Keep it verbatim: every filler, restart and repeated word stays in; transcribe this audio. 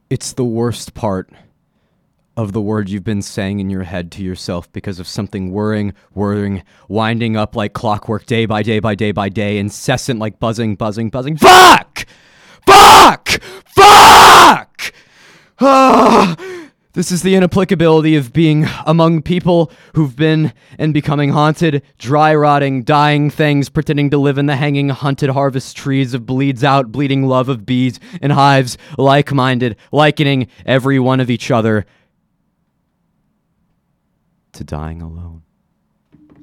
It's the worst part of the word you've been saying in your head to yourself because of something whirring, whirring, winding up like clockwork day by day by day by day, incessant like buzzing, buzzing, buzzing. Fuck! Fuck! Fuck! Ah! This is the inapplicability of being among people who've been and becoming haunted, dry rotting, dying things, pretending to live in the hanging, hunted harvest trees of bleeds out, bleeding love of bees and hives, like-minded, likening every one of each other to dying alone.